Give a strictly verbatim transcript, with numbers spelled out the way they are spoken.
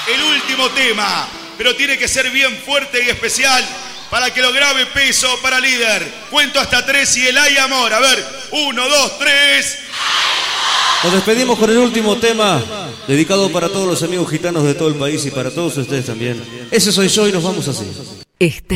el último tema, pero tiene que ser bien fuerte y especial para que lo grabe Peso para líder. Cuento hasta tres y el hay amor. A ver, uno, dos, tres. Nos despedimos con el último tema, dedicado para todos los amigos gitanos de todo el país y para todos ustedes también. Ese soy yo y nos vamos así. Este